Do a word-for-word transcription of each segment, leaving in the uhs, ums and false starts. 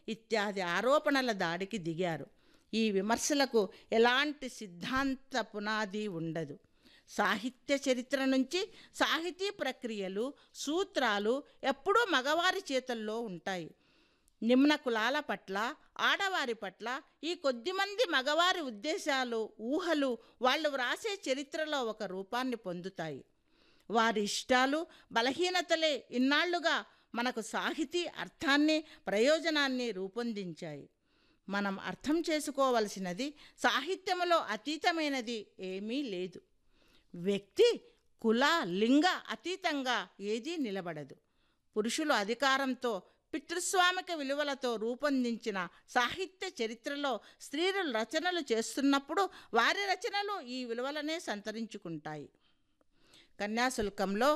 ఇత్యాది ఆరోపణల దాడికి దిగారు. ఈ విమర్శలకు ఎలాంటి సిద్ధాంత పునాది ఉండదు. సాహిత్య చరిత్ర నుంచి సాహితీ ప్రక్రియలు, సూత్రాలు ఎప్పుడూ మగవారి చేతుల్లో ఉంటాయి. నిమ్న కులాల పట్ల, ఆడవారి పట్ల ఈ కొద్దిమంది మగవారి ఉద్దేశాలు, ఊహలు వాళ్ళు వ్రాసే చరిత్రలో ఒక రూపాన్ని పొందుతాయి. వారి ఇష్టాలు, బలహీనతలే ఇన్నాళ్లుగా మనకు సాహితీ అర్థాన్ని, ప్రయోజనాన్ని రూపొందించాయి. మనం అర్థం చేసుకోవలసినది సాహిత్యములో అతీతమైనది ఏమీ లేదు. వ్యక్తి కుల, లింగ అతీతంగా ఏదీ నిలబడదు. పురుషులు అధికారంతో, పితృస్వామిక విలువలతో రూపొందించిన సాహిత్య చరిత్రలో స్త్రీలు రచనలు చేస్తున్నప్పుడు వారి రచనలు ఈ విలువలనే సంతరించుకుంటాయి. కన్యాశుల్కంలో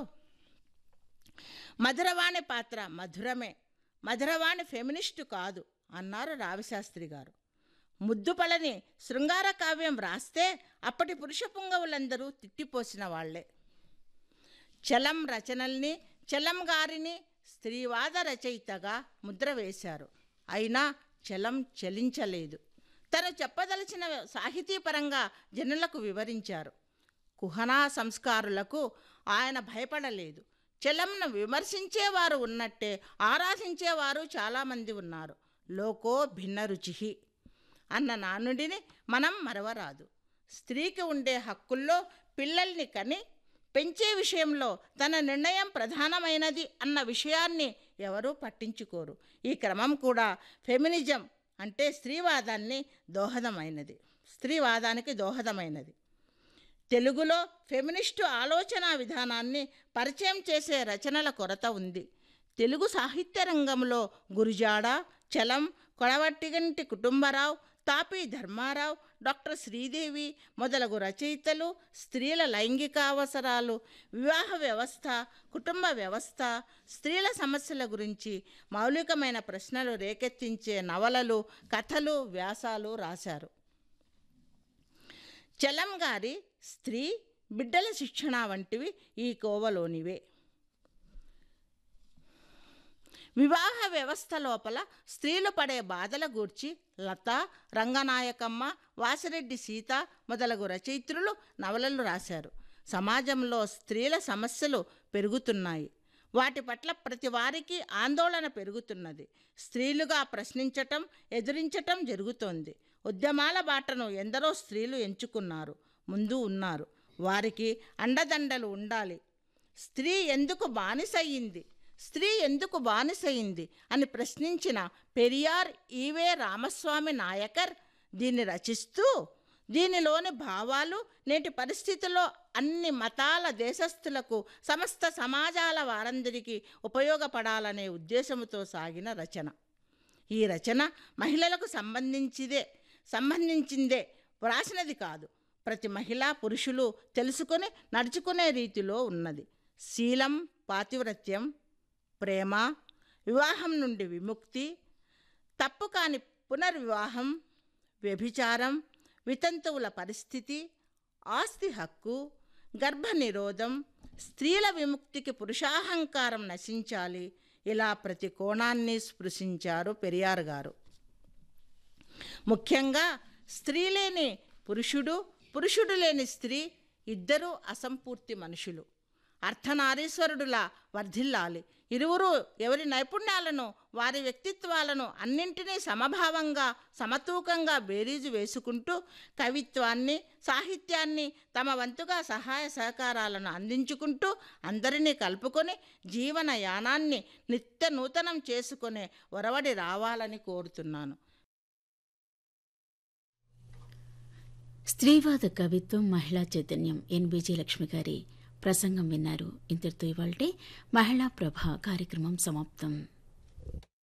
మధురవాణి పాత్ర మధురమే, మధురవాణి ఫెమినిస్టు కాదు అన్నారు రావిశాస్త్రి గారు. ముద్దుపళని శృంగార కావ్యం వ్రాస్తే అప్పటి పురుష పుంగవులందరూ తిట్టిపోసిన వాళ్లే. చలం రచనల్ని, చలం గారిని స్త్రీవాద రచయితగా ముద్ర వేశారు. అయినా చలం చలించలేదు. తను చెప్పదలిచిన సాహితీపరంగా జనులకు వివరించారు. కుహనా సంస్కారులకు ఆయన భయపడలేదు. చలంను విమర్శించేవారు ఉన్నట్టే ఆరాధించేవారు చాలామంది ఉన్నారు. లోకో భిన్న రుచి అన్న నానుడిని మనం మరవరాదు. స్త్రీకి ఉండే హక్కుల్లో పిల్లల్ని కని పెంచే విషయంలో తన నిర్ణయం ప్రధానమైనది అన్న విషయాన్ని ఎవరూ పట్టించుకోరు. ఈ క్రమం కూడా ఫెమినిజం అంటే స్త్రీవాదాన్ని దోహదమైనది స్త్రీవాదానికి దోహదమైనది. తెలుగులో ఫెమినిస్టు ఆలోచన విధానాన్ని పరిచయం చేసే రచనల కొరత ఉంది. తెలుగు సాహిత్య రంగంలో గురుజాడ, చలం, కొడవటిగంటి కుటుంబరావు, తాపీ ధర్మారావు, డాక్టర్ శ్రీదేవి మొదలగు రచయితలు స్త్రీల లైంగిక అవసరాలు, వివాహ వ్యవస్థ, కుటుంబ వ్యవస్థ, స్త్రీల సమస్యల గురించి మౌలికమైన ప్రశ్నలు రేకెత్తించే నవలలు, కథలు, వ్యాసాలు రాశారు. చలం గారి స్త్రీ, బిడ్డల శిక్షణ వంటివి ఈ కోవలోనివే. వివాహ వ్యవస్థ లోపల స్త్రీలు పడే బాధల గూర్చి లత, రంగనాయకమ్మ, వాసిరెడ్డి సీత మొదలగు రచయిత్రులు నవలలు రాశారు. సమాజంలో స్త్రీల సమస్యలు పెరుగుతున్నాయి. వాటి పట్ల ప్రతి వారికి ఆందోళన పెరుగుతున్నది. స్త్రీలుగా ప్రశ్నించటం, ఎదిరించటం జరుగుతోంది. ఉద్యమాల బాటను ఎందరో స్త్రీలు ఎంచుకున్నారు, ముందు ఉన్నారు. వారికి అండదండలు ఉండాలి. స్త్రీ ఎందుకు బానిసయ్యింది స్త్రీ ఎందుకు బానిసయింది అని ప్రశ్నించిన పెరియార్ ఈవే రామస్వామి నాయకర్ దీన్ని రచిస్తూ దీనిలోని భావాలు నేటి పరిస్థితుల్లో అన్ని మతాల దేశస్థులకు, సమస్త సమాజాల వారందరికీ ఉపయోగపడాలనే ఉద్దేశంతో సాగిన రచన. ఈ రచన మహిళలకు సంబంధించిదే సంబంధించిందే వ్రాసినది కాదు. ప్రతి మహిళా పురుషులు తెలుసుకొని నడుచుకునే రీతిలో ఉన్నది. శీలం, పాతివ్రత్యం, ప్రేమ, వివాహం నుండి విముక్తి, తప్పు కాని పునర్వివాహం, వ్యభిచారం, వితంతువుల పరిస్థితి, ఆస్తి హక్కు, గర్భ నిరోధం, స్త్రీల విముక్తికి పురుషాహంకారం నశించాలి. ఇలా ప్రతి కోణాన్ని స్పృశించారు పెరియార్ గారు. ముఖ్యంగా స్త్రీ లేని పురుషుడు, పురుషుడు లేని స్త్రీ ఇద్దరూ అసంపూర్తి మనుషులు. అర్ధనారీశ్వరుడులా వర్ధిల్లాలి. ఇరువురు ఎవరి నైపుణ్యాలను, వారి వ్యక్తిత్వాలను అన్నింటినీ సమభావంగా, సమతూకంగా బేరీజు వేసుకుంటూ కవిత్వాన్ని, సాహిత్యాన్ని తమ వంతుగా సహాయ సహకారాలను అందించుకుంటూ అందరినీ కలుపుకొని జీవన యానాన్ని నిత్య నూతనం చేసుకునే ఒరవడి రావాలని కోరుతున్నాను. స్త్రీవాద కవిత్వం, మహిళా చైతన్యం ఎన్ విజయలక్ష్మి గారి ప్రసంగం విన్నారు. ఇంతటితో ఇవాల్టి మహిళా ప్రభ కార్యక్రమం సమాప్తం.